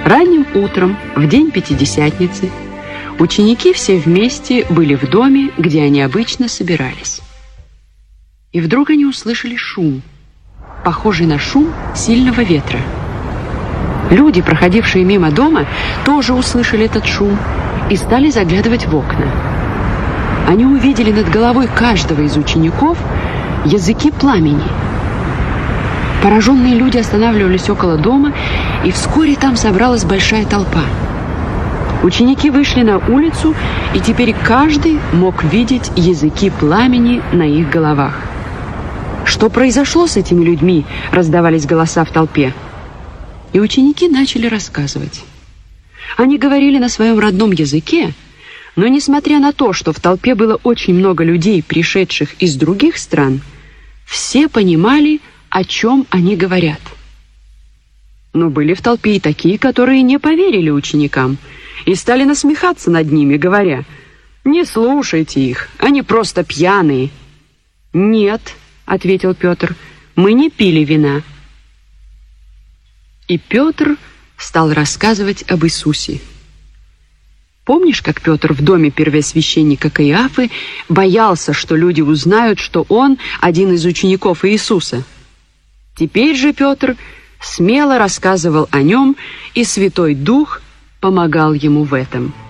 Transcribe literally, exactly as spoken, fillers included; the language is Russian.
Ранним утром, в день Пятидесятницы, ученики все вместе были в доме, где они обычно собирались. И вдруг они услышали шум, похожий на шум сильного ветра. Люди, проходившие мимо дома, тоже услышали этот шум и стали заглядывать в окна. Они увидели над головой каждого из учеников языки пламени. Пораженные люди останавливались около дома, и вскоре там собралась большая толпа. Ученики вышли на улицу, и теперь каждый мог видеть языки пламени на их головах. «Что произошло с этими людьми?» — раздавались голоса в толпе. И ученики начали рассказывать. Они говорили на своем родном языке, но, несмотря на то, что в толпе было очень много людей, пришедших из других стран, все понимали, о чем они говорят. Но были в толпе и такие, которые не поверили ученикам и стали насмехаться над ними, говоря: «Не слушайте их, они просто пьяные». «Нет», — ответил Петр, — «мы не пили вина». И Петр стал рассказывать об Иисусе. Помнишь, как Петр в доме первосвященника Каиафы боялся, что люди узнают, что он один из учеников Иисуса? Теперь же Петр смело рассказывал о нем, и Святой Дух помогал ему в этом.